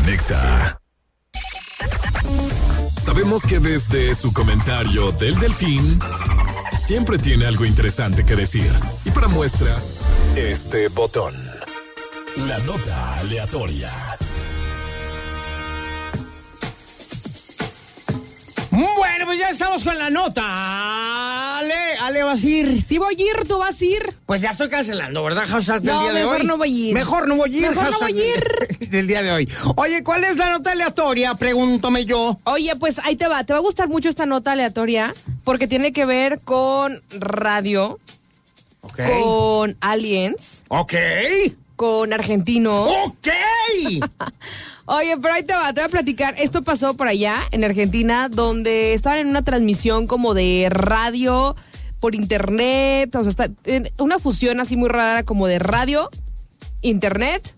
en Exa. Sabemos que desde su comentario del Delfín siempre tiene algo interesante que decir. Y para muestra, este botón. La nota aleatoria. Bueno, pues ya estamos con la nota. Ale, ¿vas a ir? Sí voy a ir, ¿tú vas a ir? Pues ya estoy cancelando, ¿verdad? Hashtag del No, día de hoy. mejor no voy a ir. Mejor no voy a ir. Mejor no voy a ir. Del día de hoy. Oye, ¿cuál es la nota aleatoria? Pregúntame yo. Oye, pues ahí te va. Te va a gustar mucho esta nota aleatoria porque tiene que ver con radio, Okay. con aliens, Ok. con argentinos. Ok. Oye, pero ahí te voy a platicar. Esto pasó por allá, en Argentina, donde estaban en una transmisión como de radio por internet. O sea, está una fusión así muy rara como de radio, internet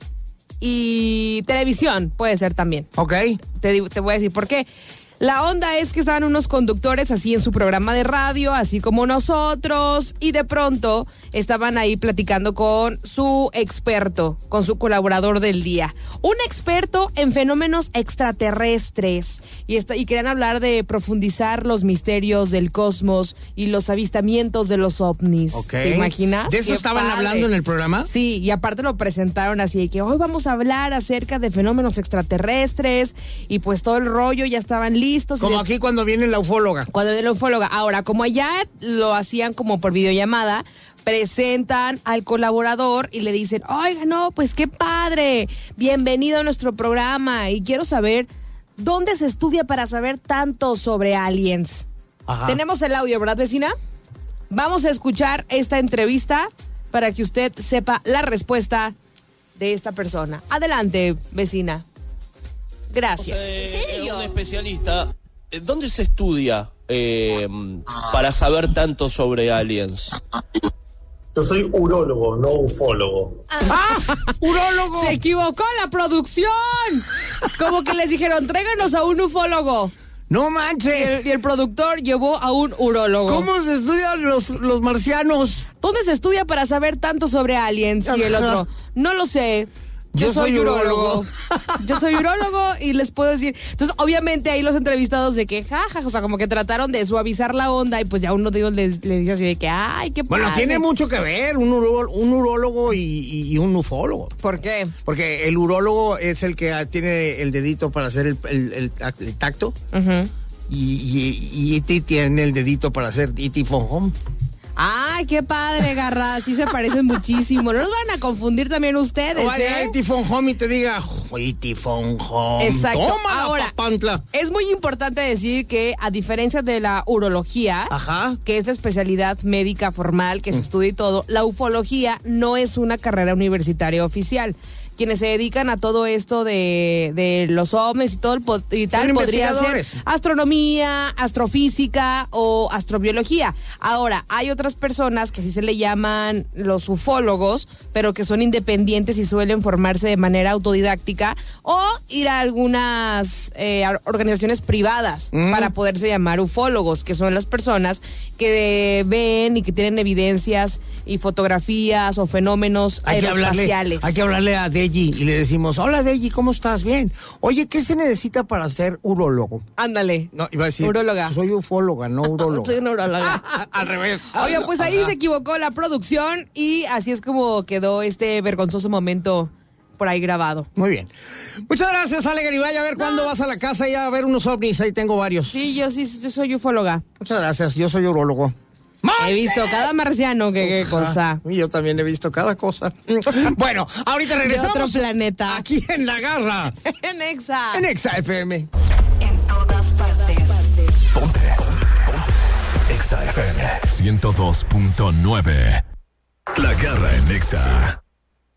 y televisión, puede ser también. Ok. Te voy a decir por qué. La onda es que estaban unos conductores así en su programa de radio, así como nosotros, y de pronto estaban ahí platicando con su experto, con su colaborador del día. Un experto en fenómenos extraterrestres. Y querían hablar de profundizar los misterios del cosmos y los avistamientos de los ovnis. Ok. ¿Te imaginas? ¿De eso Qué estaban padre. hablando en el programa? Sí, y aparte lo presentaron así de que hoy vamos a hablar acerca de fenómenos extraterrestres y pues todo el rollo, ya estaban listos. Como aquí cuando viene la ufóloga. Cuando viene la ufóloga. Ahora, como allá lo hacían como por videollamada, presentan al colaborador y le dicen, oiga, no, pues qué padre, bienvenido a nuestro programa y quiero saber dónde se estudia para saber tanto sobre aliens. Ajá. Tenemos el audio, ¿verdad, vecina? Vamos a escuchar esta entrevista para que usted sepa la respuesta de esta persona. Adelante, vecina. Gracias. Un especialista. ¿Dónde se estudia para saber tanto sobre aliens? Yo soy urólogo, no ufólogo. ¡Urólogo! Se equivocó la producción. Como que les dijeron, tráiganos a un ufólogo. ¡No manches! Y el productor llevó a un urólogo. ¿Cómo se estudian los marcianos? ¿Dónde se estudia para saber tanto sobre aliens? Y el Ajá. otro, no lo sé. Yo soy urólogo. Yo soy urólogo y les puedo decir. Entonces, obviamente, ahí los entrevistados de que jaja, o sea, como que trataron de suavizar la onda y pues ya uno de ellos le dice así de que, ay, qué padre. Bueno, tiene mucho que ver un urólogo y un ufólogo. ¿Por qué? Porque el urólogo es el que tiene el dedito para hacer el tacto. Uh-huh. Y E.T. tiene el dedito para hacer E.T. phone home. Ay, qué padre, Garra. Sí se parecen muchísimo. No nos van a confundir también ustedes, Vaya ¿eh? E.T. phone home y te diga E.T. phone home. Exacto. Tómala, Ahora, papantla. es muy importante decir que a diferencia de la urología, Ajá. que es la especialidad médica formal que se estudia y todo, la ufología no es una carrera universitaria oficial. Quienes se dedican a todo esto de los ovnis y todo y tal, Son podría ser investigadores. astronomía, astrofísica o astrobiología. Ahora, hay otras personas que sí se le llaman los ufólogos, pero que son independientes y suelen formarse de manera autodidáctica o ir a algunas organizaciones privadas para poderse llamar ufólogos, que son las personas que ven y que tienen evidencias y fotografías o fenómenos aeroespaciales. Hay que hablarle a Deji y le decimos, hola Deji, ¿cómo estás? Bien. Oye, ¿qué se necesita para ser urólogo? Ándale. No, iba a decir, Uróloga. soy ufóloga, no uróloga. Soy una uróloga. Al revés. Oye, pues ahí se equivocó la producción y así es como quedó este vergonzoso momento por ahí grabado. Muy bien. Muchas gracias, Ale Garibay. A ver cuándo vas a la casa y a ver unos ovnis. Ahí tengo varios. Sí, yo soy ufóloga. Muchas gracias, yo soy urólogo. He visto cada marciano, qué cosa. Y yo también he visto cada cosa. Bueno, ahorita regresamos. De otro planeta. Aquí en La Garra. En Exa. En Exa FM. En todas partes. Ponte. Exa FM 102.9. La Garra en Exa.